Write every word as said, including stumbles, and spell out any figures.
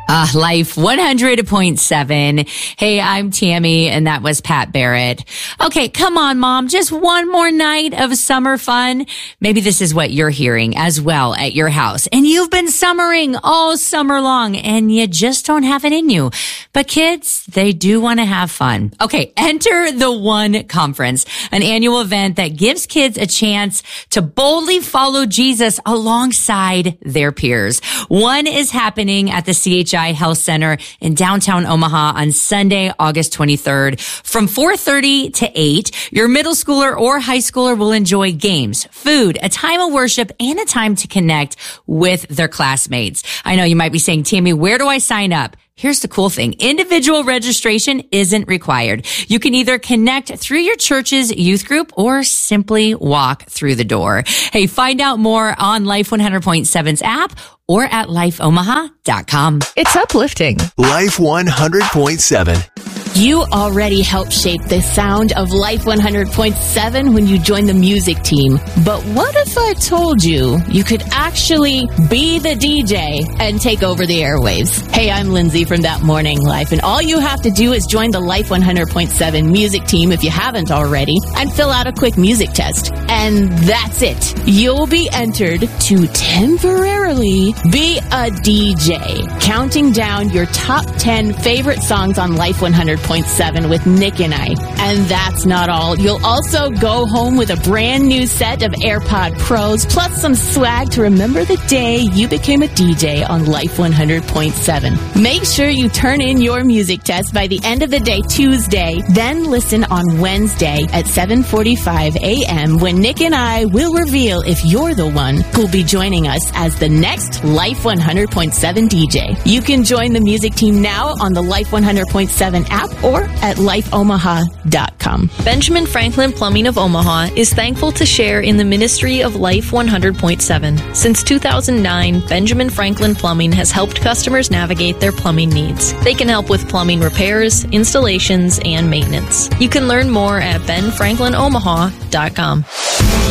Uh, Life one hundred point seven. Hey, I'm Tammy, and that was Pat Barrett. Okay, come on, Mom. Just one more night of summer fun. Maybe this is what you're hearing as well at your house. And you've been summering all summer long, and you just don't have it in you. But kids, they do want to have fun. Okay, enter the One Conference, an annual event that gives kids a chance to boldly follow Jesus alongside their peers. One is happening at the C H I Health Center in downtown Omaha on Sunday, August twenty-third. From four thirty to eight, your middle schooler or high schooler will enjoy games, food, a time of worship, and a time to connect with their classmates. I know you might be saying, Tammy, where do I sign up? Here's the cool thing. Individual registration isn't required. You can either connect through your church's youth group or simply walk through the door. Hey, find out more on Life one hundred point seven's app or at life omaha dot com. It's uplifting. Life one hundred point seven. You already helped shape the sound of Life one hundred point seven when you joined the music team. But what if I told you you could actually be the D J and take over the airwaves? Hey, I'm Lindsay from That Morning Life, and all you have to do is join the Life one hundred point seven music team if you haven't already, and fill out a quick music test. And that's it. You'll be entered to temporarily be a D J, counting down your top ten favorite songs on Life one hundred point seven with Nick and I. And that's not all. You'll also go home with a brand new set of AirPod Pros, plus some swag to remember the day you became a D J on Life one hundred point seven. Make sure you turn in your music test by the end of the day Tuesday, then listen on Wednesday at seven forty-five a.m. when Nick and I will reveal if you're the one who'll be joining us as the next Life one hundred point seven D J. You can join the music team now on the Life one hundred point seven app or at life omaha dot com. Benjamin Franklin Plumbing of Omaha is thankful to share in the ministry of Life one hundred point seven. Since two thousand nine, Benjamin Franklin Plumbing has helped customers navigate their plumbing needs. They can help with plumbing repairs, installations, and maintenance. You can learn more at ben franklin omaha dot com.